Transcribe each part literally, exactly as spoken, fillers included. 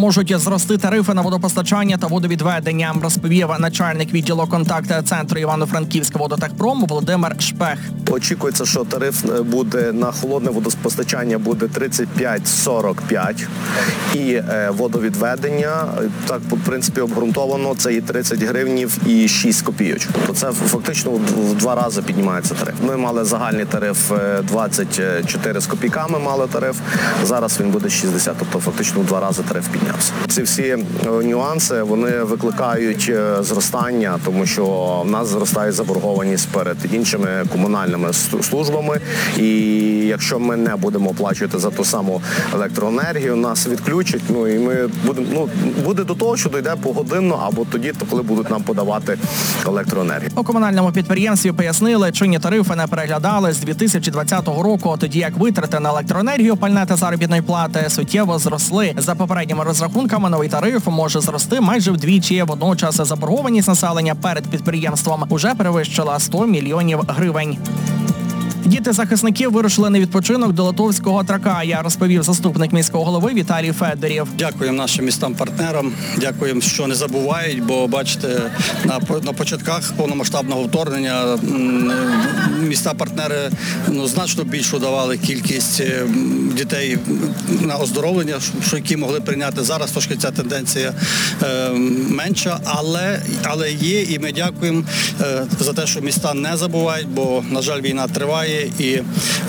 можуть зрости тарифи на водопостачання та водовідведення, розповів начальник відділу контакт-центру Івано-Франківського водотехпрому Володимир Шпех. Очікується, що тариф буде на холодне водопостачання буде тридцять п'ять сорок п'ять і водовідведення, так, в принципі, обґрунтовано, це і тридцять гривнів і шість копійок. То це фактично в два рази піднімається тариф. Ми мали загальний тариф двадцять чотири з копійками, мали тариф, зараз він буде шістдесят, тобто фактично в два рази тариф піднявся. Ці всі нюанси, вони викликають зростання, тому що в нас зростає заборгованість перед іншими комунальними службами, і якщо ми не будемо оплачувати за ту саму електроенергію, нас відключать, ну і ми будемо, ну, буде до того, що дійде погодинно або тоді, коли будуть нам подавати електроенергію. У комунальному підприємстві пояснили, чинні тарифи не переглядали з дві тисячі двадцятого року, тоді як витрати на електроенергію, пальне та заробітної плати суттєво зросли. За попередніми розрахунками, новий тариф може зрости майже вдвічі. Водночас заборгованість населення перед підприємством уже перевищила сто мільйонів гривень. Діти захисників вирушили на відпочинок до Литовського Тракая, розповів заступник міського голови Віталій Федорів. Дякуємо нашим містам-партнерам, дякуємо, що не забувають, бо, бачите, на, на початках повномасштабного вторгнення міста-партнери ну, значно більшу давали кількість дітей на оздоровлення, що які могли прийняти. Зараз трошки ця тенденція е, менша, але, але є, і ми дякуємо е, за те, що міста не забувають, бо, на жаль, війна триває. І, е,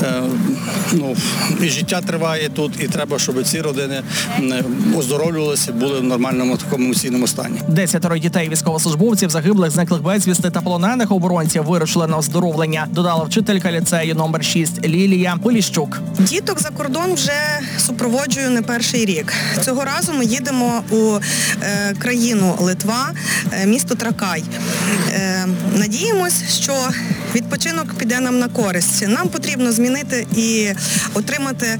ну, і життя триває тут, і треба, щоб ці родини оздоровлювалися, були в нормальному такому емоційному стані. Десятеро дітей військовослужбовців, загиблих, зниклих безвісти та полонених оборонців вирушили на оздоровлення, додала вчителька ліцею номер шість Лілія Поліщук. Діток за кордон вже супроводжую не перший рік. Цього разу ми їдемо у е, країну Литва, е, місто Тракай. Е, надіємось, що відпочинок піде нам на користь. Нам потрібно змінити і отримати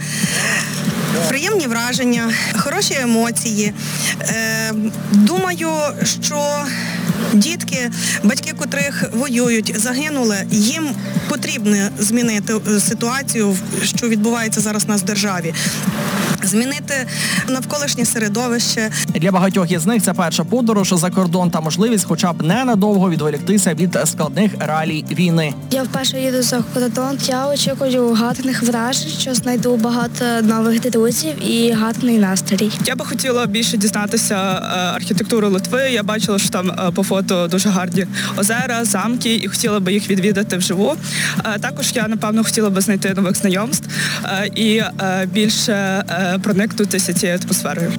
приємні враження, хороші емоції. Е, думаю, що дітки, батьки котрих воюють, загинули, їм потрібно змінити ситуацію, що відбувається зараз у нас в державі. Змінити навколишнє середовище. Для багатьох із них це перша подорож за кордон та можливість хоча б ненадовго відволіктися від складних реалій війни. Я вперше їду за кордон, я очікую гарних вражень, що знайду багато нових друзів і гарний настрій. Я би хотіла більше дізнатися архітектуру Литви. Я бачила, що там по фото дуже гарні озера, замки, і хотіла би їх відвідати вживу. Також я, напевно, хотіла би знайти нових знайомств і більше проникнутися цією атмосферою.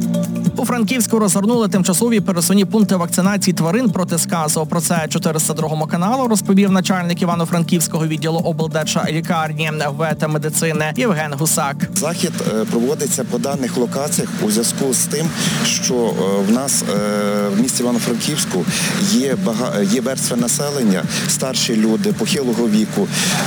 У Франківську розгорнули тимчасові пересувні пункти вакцинації тварин проти сказу. Про це чотириста другому каналу розповів начальник Івано-Франківського відділу облдержлікарні ветмедицини Євген Гусак. Захід проводиться по даних локаціях у зв'язку з тим, що в нас в місті Івано-Франківську є, бага... є верстви населення, старші люди, похилого віку,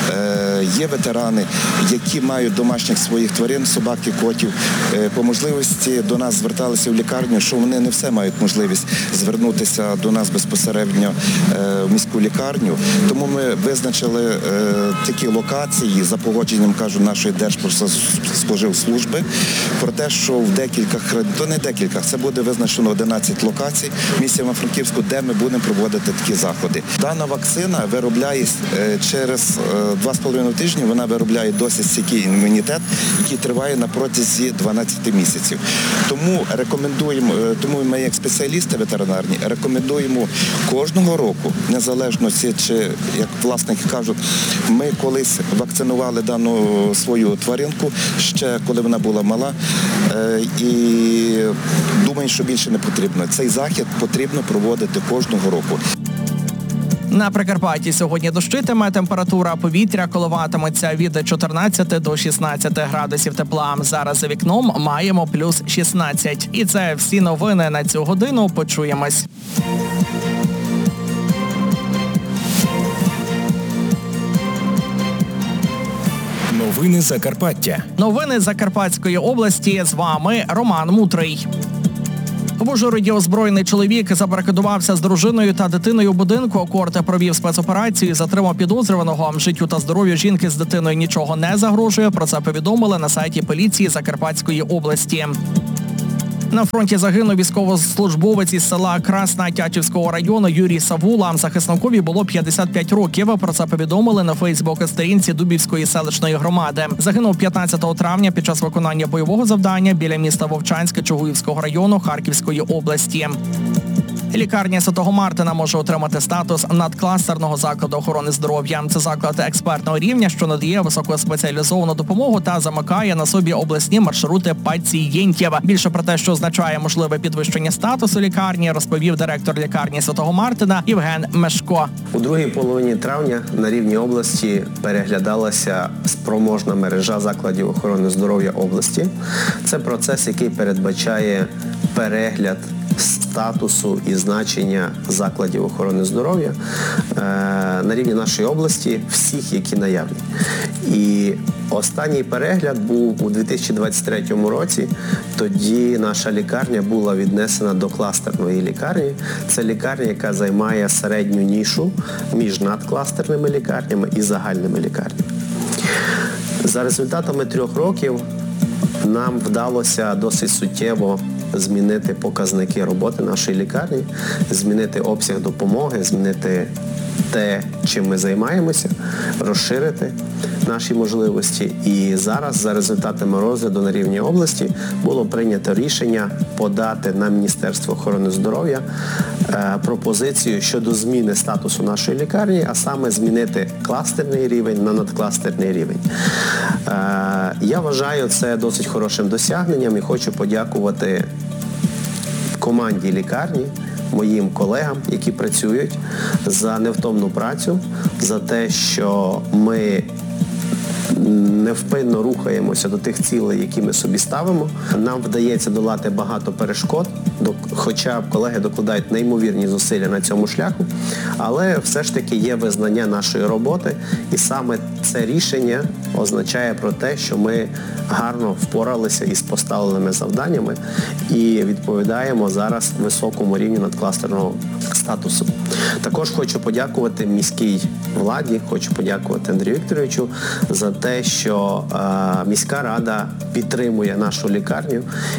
є ветерани, які мають домашніх своїх тварин, собак і котів. По можливості до нас зверталися в лікарню, що вони не все мають можливість звернутися до нас безпосередньо в міську лікарню. Тому ми визначили такі локації за погодженням, кажу, нашої Держпродспоживслужби про те, що в декілька, то не декілька, це буде визначено одинадцять локацій в місті Івано-Франківську, де ми будемо проводити такі заходи. Дана вакцина виробляє через два з половиною тижні, вона виробляє досить стійкий імунітет, який триває на протязі дванадцяти місяців. Тому рекомендуємо, тому ми як спеціалісти ветеринарні рекомендуємо кожного року, незалежно чи, як власники кажуть, ми колись вакцинували дану свою тваринку, ще коли вона була мала, і думаю, що більше не потрібно. Цей захід потрібно проводити кожного року. На Прикарпатті сьогодні дощитиме, температура повітря коливатиметься від чотирнадцяти до шістнадцяти градусів тепла. Зараз за вікном маємо плюс шістнадцять. І це всі новини на цю годину. Почуємось. Новини Закарпаття. Новини Закарпатської області. З вами Роман Мутрий. В Ужгороді озброєний чоловік забарикадувався з дружиною та дитиною у будинку. Корте провів спецоперацію і затримав підозрюваного. Життю та здоров'ю жінки з дитиною нічого не загрожує. Про це повідомили на сайті поліції Закарпатської області. На фронті загинув військовослужбовець із села Красна Тячівського району Юрій Савула. Захисникові було п'ятдесят п'ять років. Про це повідомили на фейсбук-сторінці Дубівської селищної громади. Загинув п'ятнадцятого травня під час виконання бойового завдання біля міста Вовчанське Чугуївського району Харківської області. Лікарня Святого Мартина може отримати статус надкластерного закладу охорони здоров'я. Це заклад експертного рівня, що надає високоспеціалізовану допомогу та замикає на собі обласні маршрути пацієнтів. Більше про те, що означає можливе підвищення статусу лікарні, розповів директор лікарні Святого Мартина Євген Мешко. У другій половині травня на рівні області переглядалася спроможна мережа закладів охорони здоров'я області. Це процес, який передбачає перегляд статусу і значення закладів охорони здоров'я е, на рівні нашої області, всіх, які наявні. І останній перегляд був у дві тисячі двадцять третьому році. Тоді наша лікарня була віднесена до кластерної лікарні. Це лікарня, яка займає середню нішу між надкластерними лікарнями і загальними лікарнями. За результатами трьох років нам вдалося досить суттєво змінити показники роботи нашої лікарні, змінити обсяг допомоги, змінити те, чим ми займаємося, розширити наші можливості. І зараз, за результатами розгляду на рівні області, було прийнято рішення подати на Міністерство охорони здоров'я е, пропозицію щодо зміни статусу нашої лікарні, а саме змінити кластерний рівень на надкластерний рівень. Е, я вважаю це досить хорошим досягненням і хочу подякувати команді лікарні, моїм колегам, які працюють, за невтомну працю, за те, що ми невпинно рухаємося до тих цілей, які ми собі ставимо. Нам вдається долати багато перешкод, хоча колеги докладають неймовірні зусилля на цьому шляху, але все ж таки є визнання нашої роботи, і саме це рішення означає про те, що ми гарно впоралися із поставленими завданнями і відповідаємо зараз високому рівню надкластерного статусу. Також хочу подякувати міській владі, хочу подякувати Андрію Вікторовичу за те, що е, міська рада підтримує нашу лікарню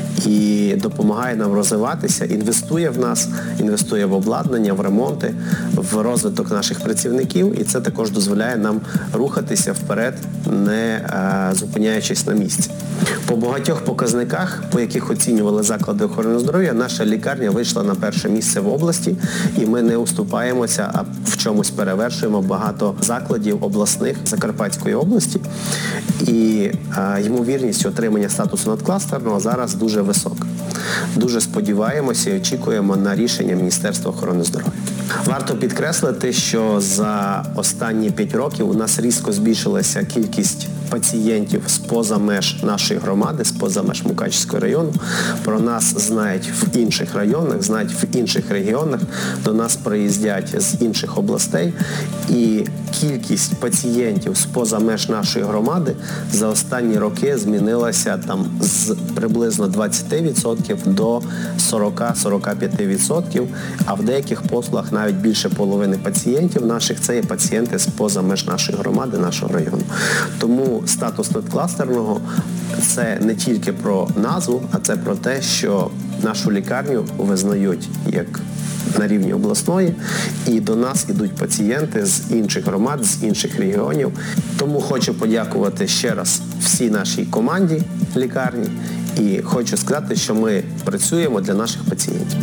і допомагає нам розвиватися, інвестує в нас, інвестує в обладнання, в ремонти, в розвиток наших працівників, і це також дозволяє нам рухатися вперед, не е, зупиняючись на місці. По багатьох показниках, по яких оцінювали заклади охорони здоров'я, наша лікарня вийшла на перше місце в області, і ми не уступаємося, а в чомусь перевершуємо багато закладів обласних Закарпатської області. І е, ймовірність отримання статусу надкластерного зараз дуже висока. Дуже сподіваємося і очікуємо на рішення Міністерства охорони здоров'я. Варто підкреслити, що за останні п'ять років у нас різко збільшилася кількість пацієнтів з-поза меж нашої громади, з-поза меж Мукачівського району. Про нас знають в інших районах, знають в інших регіонах, до нас приїздять з інших областей. І кількість пацієнтів з-поза меж нашої громади за останні роки змінилася там з приблизно двадцять відсотків до сорок-сорок п'ять відсотків, а в деяких послугах навіть більше половини пацієнтів наших це є пацієнти з-поза меж нашої громади, нашого району. Тому статус надкластерного – це не тільки про назву, а це про те, що нашу лікарню визнають як на рівні обласної, і до нас ідуть пацієнти з інших громад, з інших регіонів. Тому хочу подякувати ще раз всій нашій команді лікарні і хочу сказати, що ми працюємо для наших пацієнтів.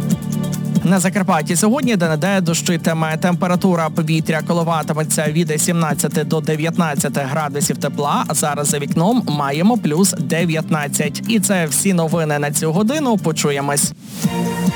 На Закарпатті сьогодні де-не-де дощитиме. Температура повітря коливатиметься від сімнадцяти до дев'ятнадцяти градусів тепла, а зараз за вікном маємо плюс дев'ятнадцять. І це всі новини на цю годину. Почуємось.